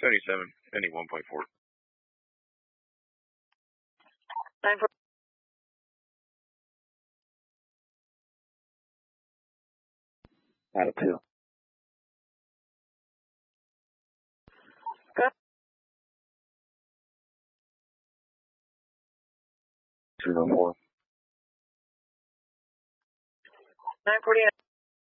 77, ending 1.4. 9-4. Out of 2. Good. 204. 949.